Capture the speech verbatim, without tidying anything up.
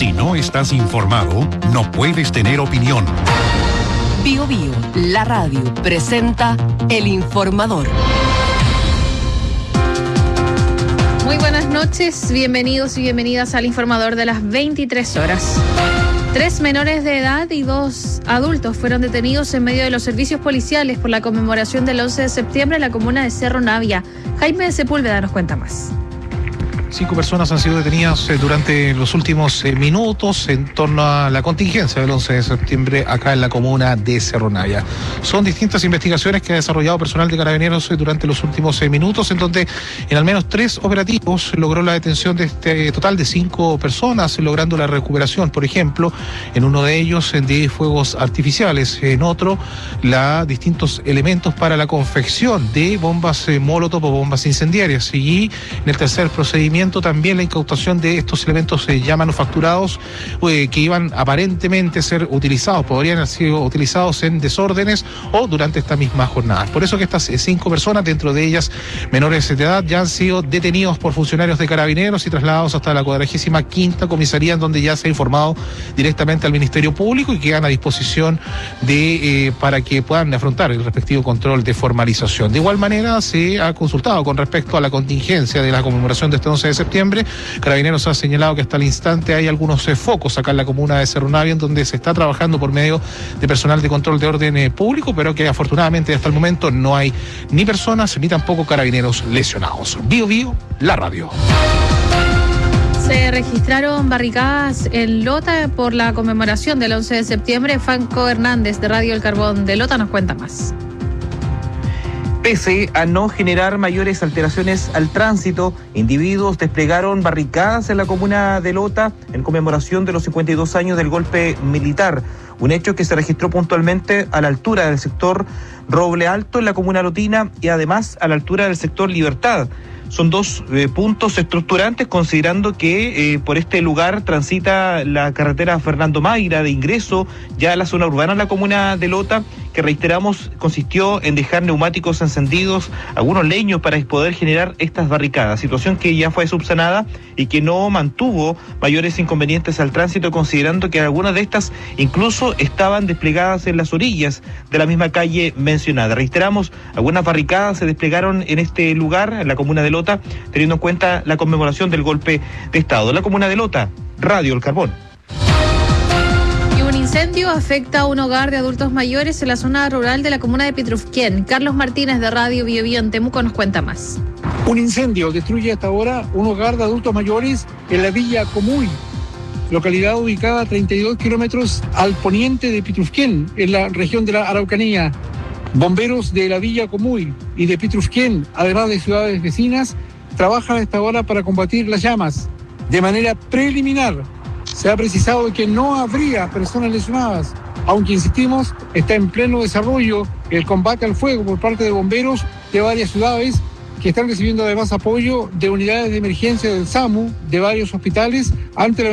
Si no estás informado, no puedes tener opinión. Bio Bio, la radio, presenta El Informador. Muy buenas noches, bienvenidos y bienvenidas al Informador de las veintitrés horas. Tres menores de edad y dos adultos fueron detenidos en medio de los servicios policiales por la conmemoración del once de septiembre en la comuna de Cerro Navia. Jaime Sepúlveda nos cuenta más. Cinco personas han sido detenidas durante los últimos minutos en torno a la contingencia del once de septiembre acá en la comuna de Cerro Navia. Son distintas investigaciones que ha desarrollado personal de Carabineros durante los últimos minutos, en donde en al menos tres operativos logró la detención de este total de cinco personas, logrando la recuperación, por ejemplo, en uno de ellos de fuegos artificiales, en otro, la distintos elementos para la confección de bombas eh, molotov o bombas incendiarias, y en el tercer procedimiento también la incautación de estos elementos eh, ya manufacturados eh, que iban aparentemente a ser utilizados, podrían haber sido utilizados en desórdenes o durante esta misma jornada. Por eso que estas eh, cinco personas, dentro de ellas menores de edad, ya han sido detenidos por funcionarios de Carabineros y trasladados hasta la cuadragésima quinta comisaría, en donde ya se ha informado directamente al Ministerio Público y quedan a disposición de eh, para que puedan afrontar el respectivo control de formalización. De igual manera, se ha consultado con respecto a la contingencia de la conmemoración de este once de septiembre. Carabineros ha señalado que hasta el instante hay algunos eh, focos acá en la comuna de Cerro Navia, en donde se está trabajando por medio de personal de control de orden eh, público, pero que afortunadamente hasta el momento no hay ni personas ni tampoco carabineros lesionados. Bio Bio, la radio. Se registraron barricadas en Lota por la conmemoración del once de septiembre. Franco Hernández, de Radio El Carbón de Lota, nos cuenta más. Pese a no generar mayores alteraciones al tránsito, individuos desplegaron barricadas en la comuna de Lota en conmemoración de los cincuenta y dos años del golpe militar. Un hecho que se registró puntualmente a la altura del sector Roble Alto en la comuna lotina y además a la altura del sector Libertad. Son dos eh, puntos estructurantes, considerando que eh, por este lugar transita la carretera Fernando Mayra de ingreso ya a la zona urbana de la comuna de Lota, que reiteramos consistió en dejar neumáticos encendidos, algunos leños para poder generar estas barricadas, situación que ya fue subsanada y que no mantuvo mayores inconvenientes al tránsito, considerando que algunas de estas incluso estaban desplegadas en las orillas de la misma calle mencionada. Reiteramos, algunas barricadas se desplegaron en este lugar, en la comuna de Lota, teniendo en cuenta la conmemoración del golpe de Estado. La comuna de Lota, Radio El Carbón. Un incendio afecta a un hogar de adultos mayores en la zona rural de la comuna de Pitrufquén. Carlos Martínez, de Radio Bio Bio en Temuco, nos cuenta más. Un incendio destruye hasta ahora un hogar de adultos mayores en la Villa Comuy, localidad ubicada a treinta y dos kilómetros al poniente de Pitrufquén, en la región de la Araucanía. Bomberos de la Villa Comuy y de Pitrufquén, además de ciudades vecinas, trabajan hasta ahora para combatir las llamas. De manera preliminar, se ha precisado que no habría personas lesionadas, aunque insistimos, está en pleno desarrollo el combate al fuego por parte de bomberos de varias ciudades, que están recibiendo además apoyo de unidades de emergencia del SAMU, de varios hospitales, ante la